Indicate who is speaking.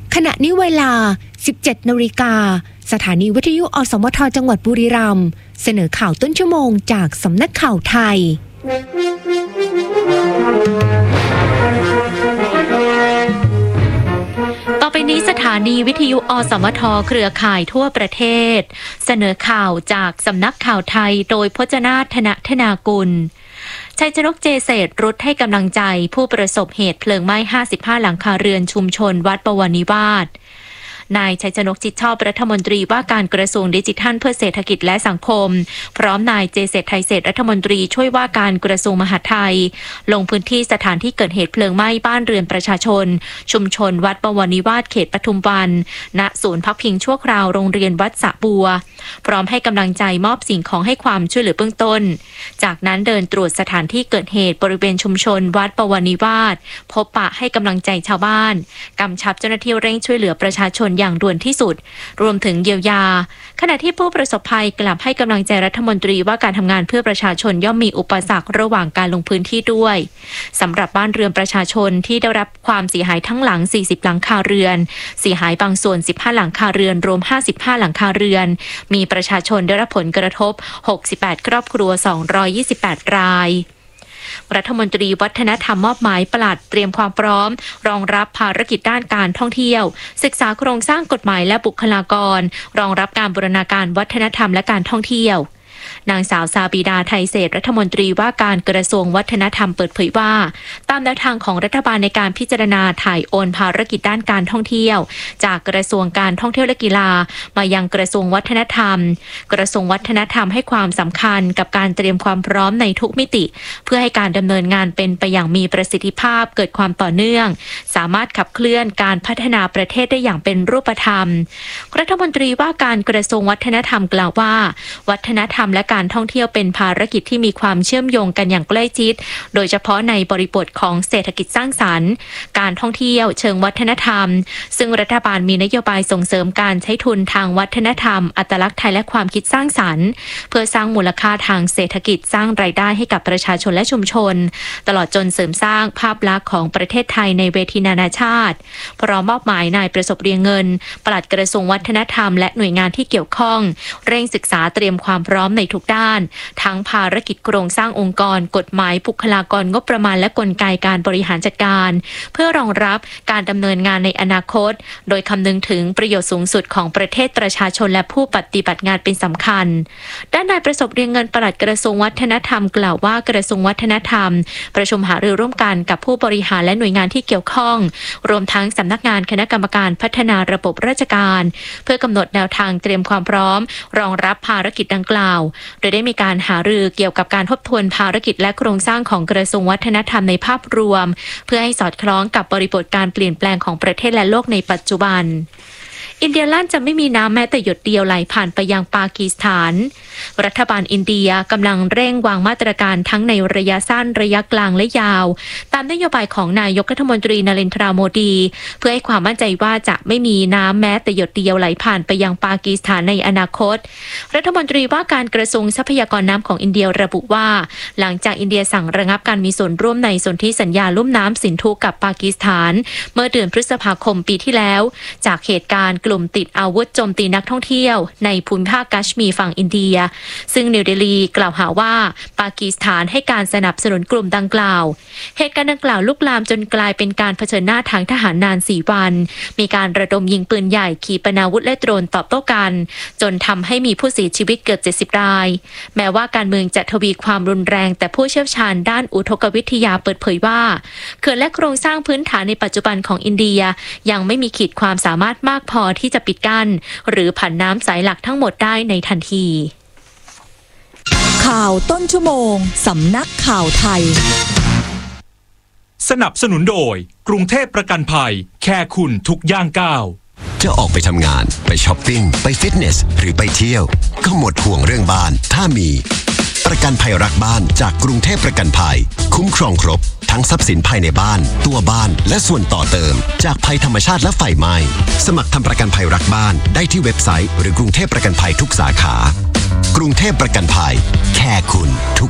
Speaker 1: ขณะนี้เวลา 17 นาฬิกาสถานีวิทยุอสมทจังหวัดบุรีรัมย์เสนอข่าวต้นชั่วโมงจากสำนักข่าวไทย
Speaker 2: ต่อไปนี้สถานีวิทยุอสมทเครือข่ายทั่วประเทศเสนอข่าวจากสำนักข่าวไทยโดยพจนาถ ธนธนากุลชัยชนกเจเศษรุดให้กำลังใจผู้ประสบเหตุเพลิงไหม้55หลังคาเรือนชุมชนวัดบวรนิวาสนายชัยชนกจิตชอบรัฐมนตรีว่าการกระทรวงดิจิทัลเพื่อเศรษฐกิจและสังคมพร้อมนายเจเศษไทยเศษรัฐมนตรีช่วยว่าการกระทรวงมหาดไทยลงพื้นที่สถานที่เกิดเหตุเพลิงไหม้บ้านเรือนประชาชนชุมชนวัดบวรนิวาสเขตปทุมวันณศูนย์พักพิงชั่วคราวโรงเรียนวัดสระบัวพร้อมให้กำลังใจมอบสิ่งของให้ความช่วยเหลือเบื้องต้นจากนั้นเดินตรวจสถานที่เกิดเหตุบริเวณชุมชนวัดบวรนิวาสพบปะให้กำลังใจชาวบ้านกำชับเจ้าหน้าที่เร่งช่วยเหลือประชาชนอย่างด่วนที่สุดรวมถึงเยียวยาขณะที่ผู้ประสบภัยกลับให้กำลังใจรัฐมนตรีว่าการทำงานเพื่อประชาชนย่อมมีอุปสรรคระหว่างการลงพื้นที่ด้วยสำหรับบ้านเรือนประชาชนที่ได้รับความเสียหายทั้งหลัง40หลังคาเรือนเสียหายบางส่วน15หลังคาเรือนรวม55หลังคาเรือนมีประชาชนได้รับผลกระทบ68ครอบครัว228รายรัฐมนตรีวัฒนธรรมมอบหมายปลัดเตรียมความพร้อมรองรับภารกิจด้านการท่องเที่ยวศึกษาโครงสร้างกฎหมายและบุคลากรรองรับการบูรณาการวัฒนธรรมและการท่องเที่ยวนางสาวซาบิดาไทยเศษรัฐมนตรีว่าการกระทรวงวัฒนธรรมเปิดเผยว่าตามแนวทางของรัฐบาลในการพิจารณาถ่ายโอนภารกิจด้านการท่องเที่ยวจากกระทรวงการท่องเที่ยวและกีฬามายังกระทรวงวัฒนธรรมกระทรวงวัฒนธรรมให้ความสำคัญกับการเตรียมความพร้อมในทุกมิติเพื่อให้การดำเนินงานเป็นไปอย่างมีประสิทธิภาพเกิดความต่อเนื่องสามารถขับเคลื่อนการพัฒนาประเทศได้อย่างเป็นรูปธรรมรัฐมนตรีว่าการกระทรวงวัฒนธรรมกล่าวว่าวัฒนธรรมและการท่องเที่ยวเป็นภารกิจที่มีความเชื่อมโยงกันอย่างใกล้ชิดโดยเฉพาะในบริบทของเศรษฐกิจสร้างสรรค์การท่องเที่ยวเชิงวัฒนธรรมซึ่งรัฐบาลมีนโยบายส่งเสริมการใช้ทุนทางวัฒนธรรมอัตลักษณ์ไทยและความคิดสร้างสรรค์เพื่อสร้างมูลค่าทางเศรษฐกิจสร้างรายได้ให้กับประชาชนและชุมชนตลอดจนเสริมสร้างภาพลักษณ์ของประเทศไทยในเวทีนานาชาติพร้อมมอบหมายนายประสบเรียงเงินปลัดกระทรวงวัฒนธรรมและหน่วยงานที่เกี่ยวข้องเร่งศึกษาเตรียมความพร้อมในทุกด้านทั้งภารกิจโครงสร้างองค์กรกฎหมายบุคลากรงบประมาณและกลไกการบริหารจัดการเพื่อรองรับการดำเนินงานในอนาคตโดยคำนึงถึงประโยชน์สูงสุดของประเทศประชาชนและผู้ปฏิบัติงานเป็นสำคัญด้านนายประสบเรียงเงินปลัดกระทรวงวัฒนธรรมกล่าวว่ากระทรวงวัฒนธรรมประชุมหารือร่วมกันกับผู้บริหารและหน่วยงานที่เกี่ยวข้องรวมทั้งสำนักงานคณะกรรมการพัฒนาระบบราชการเพื่อกำหนดแนวทางเตรียมความพร้อมรองรับภารกิจดังกล่าวโดยได้มีการหารือเกี่ยวกับการทบทวนภารกิจและโครงสร้างของกระทรวงวัฒนธรรมในภาพรวมเพื่อให้สอดคล้องกับบริบทการเปลี่ยนแปลงของประเทศและโลกในปัจจุบันอินเดียลั่นจะไม่มีน้ำแม้แต่หยดเดียวไหลผ่านไปยังปากีสถานรัฐบาลอินเดียกำลังเร่งวางมาตรการทั้งในระยะสั้นระยะกลางและยาวตามนโยบายของนายกรัฐมนตรีนเรนทราโมดีเพื่อให้ความมั่นใจว่าจะไม่มีน้ำแม้แต่หยดเดียวไหลผ่านไปยังปากีสถานในอนาคตรัฐมนตรีว่าการกระทรวงทรัพยากรน้ำของอินเดียระบุว่าหลังจากอินเดียสั่งระงับการมีส่วนร่วมในสนธิสัญญาลุ่มน้ำสินธุกับปากีสถานเมื่อเดือนพฤษภาคมปีที่แล้วจากเหตุการณ์กลุ่มติดอาวุธโจมตีนักท่องเที่ยวในภูมิภาคกัชมีร์ฝั่งอินเดียซึ่งนิวเดลีกล่าวหาว่าปากีสถานให้การสนับสนุนกลุ่มดังกล่าวเหตุการณ์ดังกล่าวลุกลามจนกลายเป็นการเผชิญหน้าทางทหารนาน4วันมีการระดมยิงปืนใหญ่ขีปนาวุธและโดรนตอบโต้กันจนทำให้มีผู้เสียชีวิตเกือบ70รายแม้ว่าการเมืองจะทวีความรุนแรงแต่ผู้เชี่ยวชาญด้านอุทกวิทยาเปิดเผยว่าเขื่อนและโครงสร้างพื้นฐานในปัจจุบันของอินเดียยังไม่มีขีดความสามารถมากพอที่จะปิดกั้นหรือผันน้ำสายหลักทั้งหมดได้ในทันที
Speaker 3: ข่าวต้นชั่วโมงสำนักข่าวไทย
Speaker 4: สนับสนุนโดยกรุงเทพประกันภัยแค่คุณทุกย่างก้าว
Speaker 5: จะออกไปทำงานไปช้อปปิ้งไปฟิตเนสหรือไปเที่ยวก็หมดห่วงเรื่องบ้านถ้ามีประกันภัยรักบ้านจากกรุงเทพประกันภัยคุ้มครองครบทั้งทรัพย์สินภายในบ้านตัวบ้านและส่วนต่อเติมจากภัยธรรมชาติและไฟไหม้สมัครทำประกันภัยรักบ้านได้ที่เว็บไซต์หรือกรุงเทพประกันภัยทุกสาขากรุงเทพประกันภัยแค่คุณทุก